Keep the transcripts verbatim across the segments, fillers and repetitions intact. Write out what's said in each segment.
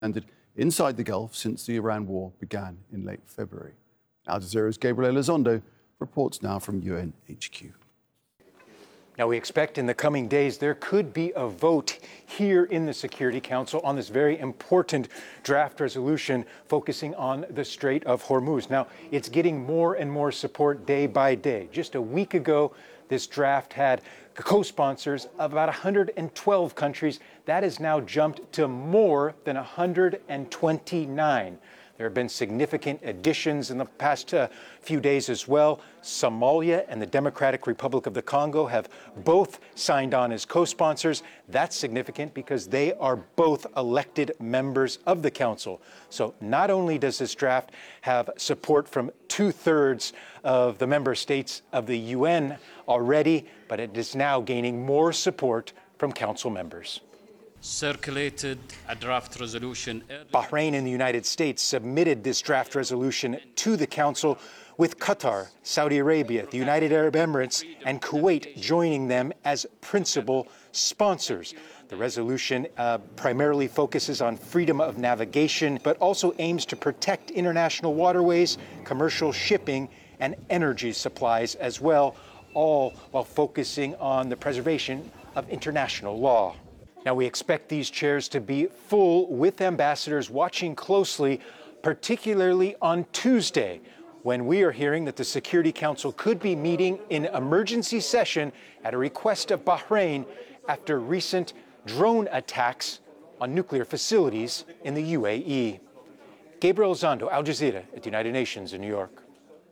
ended inside the Gulf since the Iran war began in late February. Al Jazeera's Gabriel Elizondo reports now from U N H Q. Now, we expect in the coming days there could be a vote here in the Security Council on this very important draft resolution focusing on the Strait of Hormuz. Now, it's getting more and more support day by day. Just a week ago, this draft had co-sponsors of about one hundred twelve countries. That has now jumped to more than one hundred twenty-nine. There have been significant additions in the past uh, few days as well. Somalia and the Democratic Republic of the Congo have both signed on as co-sponsors. That's significant because they are both elected members of the Council. So not only does this draft have support from two-thirds of the member states of the U N already, but it is now gaining more support from Council members. Circulated a draft resolution. Bahrain and the United States submitted this draft resolution to the Council, with Qatar, Saudi Arabia, the United Arab Emirates, and Kuwait joining them as principal sponsors. The resolution uh, primarily focuses on freedom of navigation, but also aims to protect international waterways, commercial shipping, and energy supplies as well, all while focusing on the preservation of international law. Now, we expect these chairs to be full with ambassadors watching closely, particularly on Tuesday, when we are hearing that the Security Council could be meeting in emergency session at a request of Bahrain after recent drone attacks on nuclear facilities in the U A E. Gabriel Elizondo, Al Jazeera at the United Nations in New York.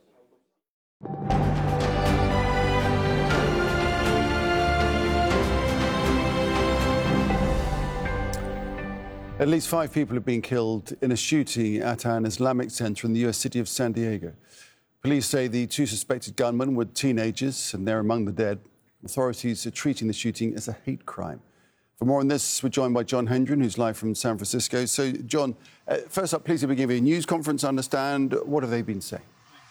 At least five people have been killed in a shooting at an Islamic center in the U S city of San Diego. Police say the two suspected gunmen were teenagers and they're among the dead. Authorities are treating the shooting as a hate crime. For more on this, we're joined by John Hendren, who's live from San Francisco. So, John, uh, first up, please, if we give you a news conference, I understand. What have they been saying?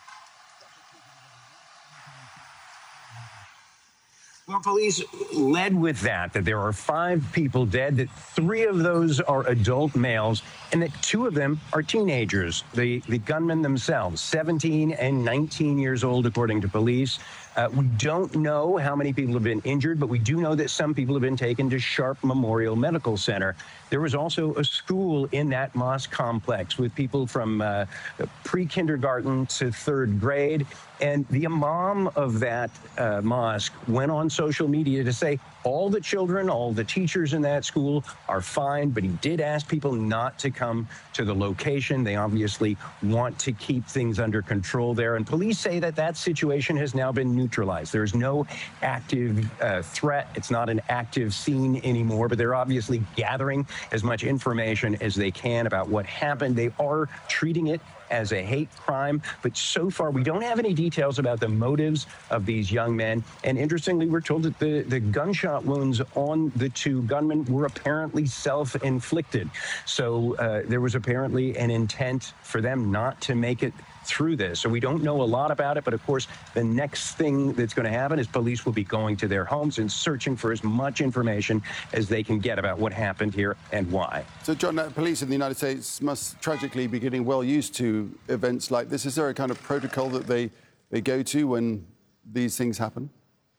Well, police led with that, that there are five people dead, that three of those are adult males, and that two of them are teenagers. The, the gunmen themselves, seventeen and nineteen years old, according to police. Uh, we don't know how many people have been injured, but we do know that some people have been taken to Sharp Memorial Medical Center. There was also a school in that mosque complex with people from uh, pre-kindergarten to third grade. And the imam of that uh, mosque went on social media to say all the children, all the teachers in that school are fine, but he did ask people not to come to the location. They obviously want to keep things under control there. And police say that that situation has now been neutralized. There's no active uh, threat. It's not an active scene anymore, but they're obviously gathering as much information as they can about what happened. They are treating it as a hate crime, but so far we don't have any details about the motives of these young men. And interestingly, we're told that the, the gunshot wounds on the two gunmen were apparently self-inflicted. So uh, there was apparently an intent for them not to make it through this. So we don't know a lot about it, but of course, the next thing that's going to happen is police will be going to their homes and searching for as much information as they can get about what happened here and why. So, John, uh, police in the United States must tragically be getting well used to events like this. Is there a kind of protocol that they, they go to when these things happen?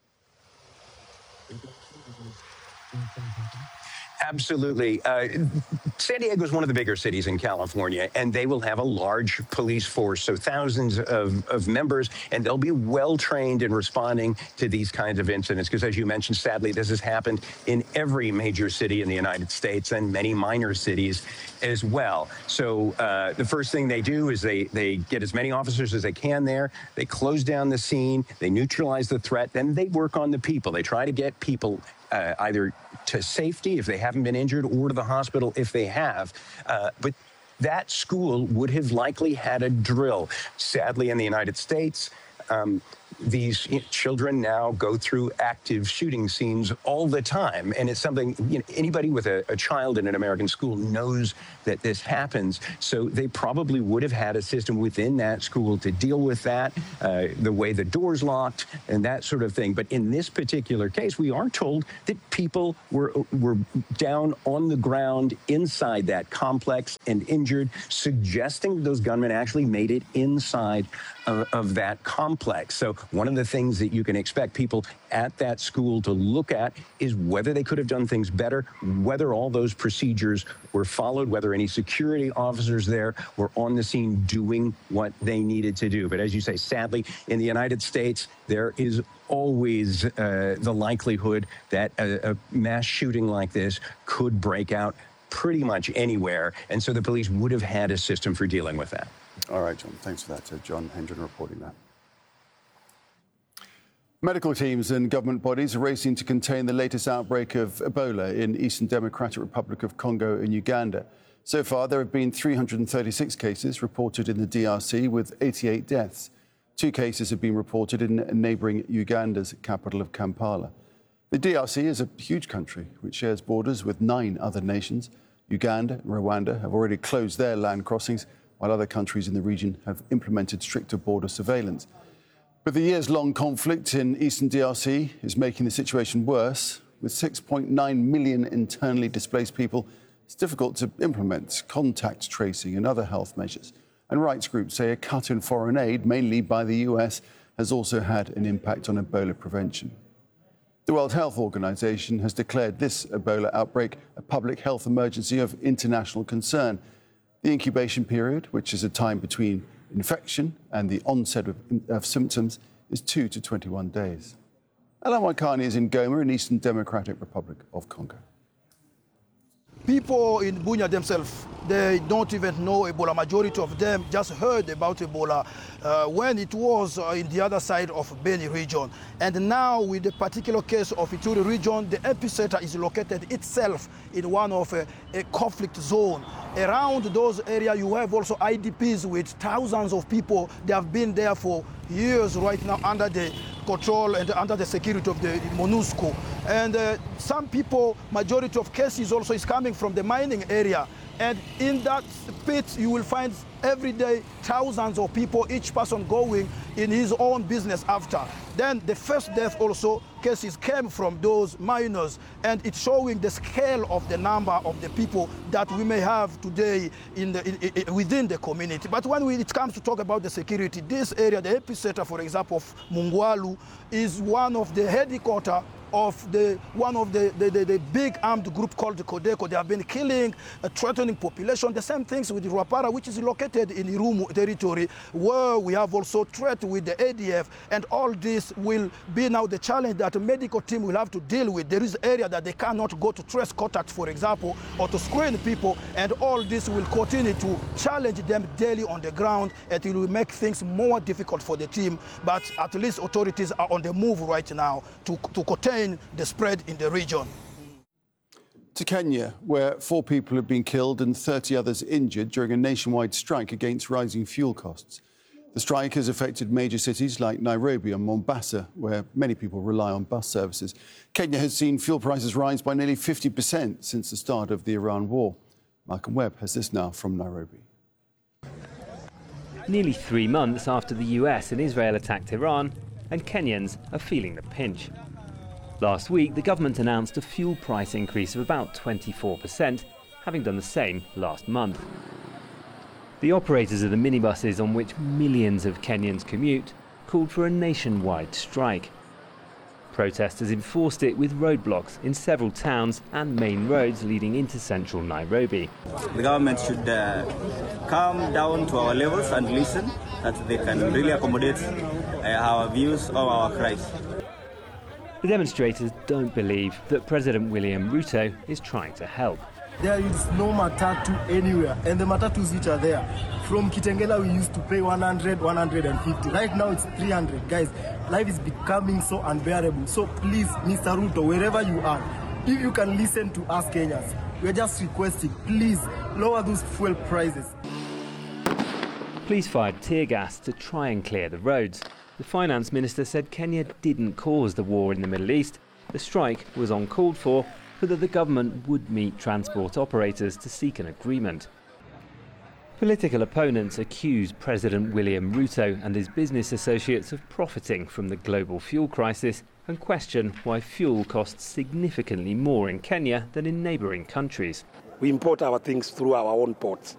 Absolutely. Uh, San Diego is one of the bigger cities in California, and they will have a large police force, so thousands of, of members, and they'll be well-trained in responding to these kinds of incidents, because as you mentioned, sadly, this has happened in every major city in the United States and many minor cities as well. So uh, the first thing they do is they, they get as many officers as they can there, they close down the scene, they neutralize the threat, then they work on the people. They try to get people Uh, either to safety if they haven't been injured or to the hospital if they have. Uh, but that school would have likely had a drill. Sadly, in the United States, um, these you know, children now go through active shooting scenes all the time. And it's something, you know, anybody with a, a child in an American school knows that this happens. So they probably would have had a system within that school to deal with that, uh, the way the door's locked and that sort of thing. But in this particular case, we are told that people were, were down on the ground inside that complex and injured, suggesting those gunmen actually made it inside of, of that complex. So one of the things that you can expect people at that school to look at is whether they could have done things better, whether all those procedures were followed, whether any security officers there were on the scene doing what they needed to do. But as you say, sadly, in the United States, there is always uh, the likelihood that a, a mass shooting like this could break out pretty much anywhere. And so the police would have had a system for dealing with that. All right, John. Thanks for that. Uh, John Hendren reporting that. Medical teams and government bodies are racing to contain the latest outbreak of Ebola in Eastern Democratic Republic of Congo and Uganda. So far, there have been three hundred thirty-six cases reported in the D R C, with eighty-eight deaths. Two cases have been reported in neighbouring Uganda's capital of Kampala. The D R C is a huge country which shares borders with nine other nations. Uganda and Rwanda have already closed their land crossings, while other countries in the region have implemented stricter border surveillance. But the years-long conflict in eastern D R C is making the situation worse. With six point nine million internally displaced people, it's difficult to implement contact tracing and other health measures. And rights groups say a cut in foreign aid, mainly by the U S, has also had an impact on Ebola prevention. The World Health Organization has declared this Ebola outbreak a public health emergency of international concern. The incubation period, which is a time between infection and the onset of, of symptoms, is two to twenty-one days. Alan Wakani is in Goma, in Eastern Democratic Republic of Congo. People in Bunia themselves, they don't even know Ebola. Majority of them just heard about Ebola uh, when it was uh, in the other side of Beni region. And now with the particular case of Ituri region, the epicenter is located itself in one of a, a conflict zone. Around those areas, you have also I D Ps with thousands of people. They have been there for years right now under the control and under the security of the MONUSCO. And uh, some people, majority of cases also is coming from the mining area. And in that pit, you will find every day thousands of people, each person going in his own business after. Then the first death also cases came from those miners, and it's showing the scale of the number of the people that we may have today in the, in, in, within the community. But when we, it comes to talk about the security, this area, the epicenter, for example, of Mungwalu, is one of the headquarters of the one of the, the, the, the big armed group called the Codeco. They have been killing, uh, threatening population. The same things with Rwapara, which is located in Irumu territory, where we have also threat with the A D F. And all this will be now the challenge that a medical team will have to deal with. There is area that they cannot go to trace contact, for example, or to screen people. And all this will continue to challenge them daily on the ground, and it will make things more difficult for the team. But at least authorities are on the move right now to, to contain the spread in the region. To Kenya, where four people have been killed and thirty others injured during a nationwide strike against rising fuel costs. The strike has affected major cities like Nairobi and Mombasa, where many people rely on bus services. Kenya has seen fuel prices rise by nearly fifty percent since the start of the Iran war. Malcolm Webb has this now from Nairobi. Nearly three months after the U S and Israel attacked Iran, and Kenyans are feeling the pinch. Last week, the government announced a fuel price increase of about twenty-four percent, having done the same last month. The operators of the minibuses on which millions of Kenyans commute called for a nationwide strike. Protesters enforced it with roadblocks in several towns and main roads leading into central Nairobi. The government should uh, come down to our levels and listen, that they can really accommodate uh, our views or our cries. The demonstrators don't believe that President William Ruto is trying to help. There is no matatu anywhere, and the matatus which are there, from Kitengela we used to pay one hundred, one hundred fifty. Right now it's three hundred. Guys, life is becoming so unbearable. So please, Mister Ruto, wherever you are, if you can listen to us Kenyans, we're just requesting, please lower those fuel prices. Police fired tear gas to try and clear the roads. The finance minister said Kenya didn't cause the war in the Middle East. The strike was uncalled for, but that the government would meet transport operators to seek an agreement. Political opponents accuse President William Ruto and his business associates of profiting from the global fuel crisis and question why fuel costs significantly more in Kenya than in neighbouring countries. We import our things through our own ports.